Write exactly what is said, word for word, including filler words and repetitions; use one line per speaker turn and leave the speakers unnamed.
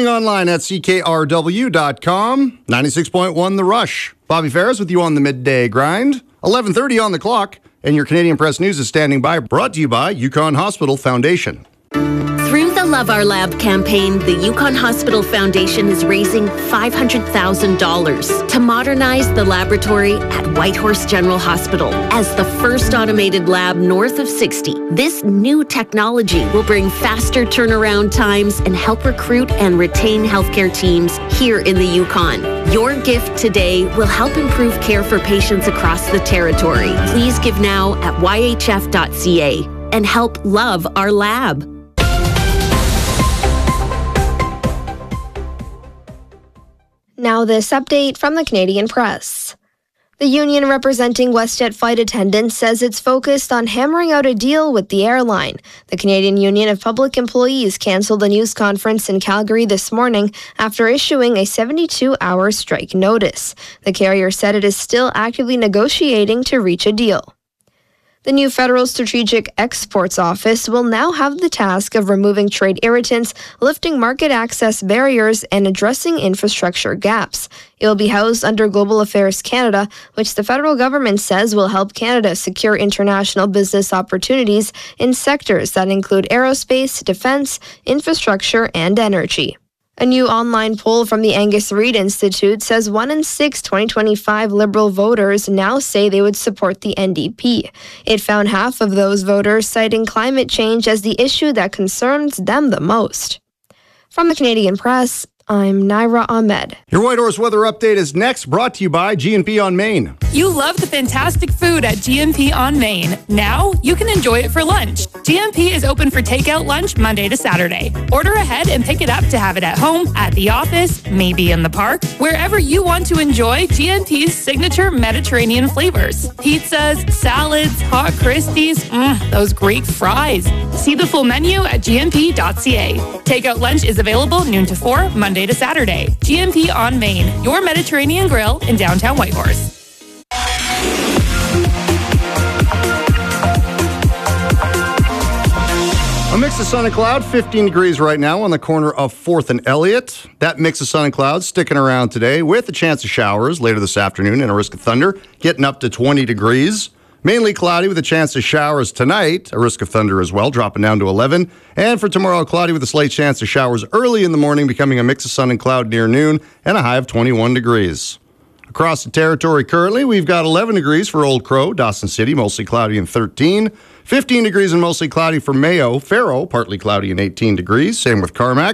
Streaming online at C K R W dot com. ninety-six point one The Rush. Bobby Ferris with you on the midday grind. eleven thirty on the clock. And your Canadian Press News is standing by, brought to you by Yukon Hospital Foundation.
Through the Love Our Lab campaign, the Yukon Hospital Foundation is raising five hundred thousand dollars to modernize the laboratory at Whitehorse General Hospital. As the first automated lab north of sixty, this new technology will bring faster turnaround times and help recruit and retain healthcare teams here in the Yukon. Your gift today will help improve care for patients across the territory. Please give now at y h f dot c a and help love our lab.
Now this update from the Canadian Press. The union representing WestJet flight attendants says it's focused on hammering out a deal with the airline. The Canadian Union of Public Employees cancelled a news conference in Calgary this morning after issuing a seventy-two hour strike notice. The carrier said it is still actively negotiating to reach a deal. The new Federal Strategic Exports Office will now have the task of removing trade irritants, lifting market access barriers, and addressing infrastructure gaps. It will be housed under Global Affairs Canada, which the federal government says will help Canada secure international business opportunities in sectors that include aerospace, defense, infrastructure, and energy. A new online poll from the Angus Reid Institute says one in six twenty twenty-five Liberal voters now say they would support the N D P. It found half of those voters citing climate change as the issue that concerns them the most. From the Canadian Press, I'm Naira Ahmed.
Your Whitehorse weather update is next, brought to you by G and P on Main.
You love the fantastic food at G and P on Main. Now you can enjoy it for lunch. G and P is open for takeout lunch Monday to Saturday. Order ahead and pick it up to have it at home, at the office, maybe in the park. Wherever you want to enjoy G and P's signature Mediterranean flavors. Pizzas, salads, hot Christies, mm, those great fries. See the full menu at g n p dot c a. Takeout lunch is available noon to four, Monday to Saturday. G and P on Main, your Mediterranean grill in downtown Whitehorse.
A mix of sun and cloud, fifteen degrees right now on the corner of fourth and Elliott. That mix of sun and clouds sticking around today with a chance of showers later this afternoon and a risk of thunder, getting up to twenty degrees. Mainly cloudy with a chance of showers tonight, a risk of thunder as well, dropping down to eleven. And for tomorrow, cloudy with a slight chance of showers early in the morning, becoming a mix of sun and cloud near noon, and a high of twenty-one degrees. Across the territory currently, we've got eleven degrees for Old Crow, Dawson City, mostly cloudy and thirteen. fifteen degrees and mostly cloudy for Mayo, Faro, partly cloudy and eighteen degrees. Same with Carmack.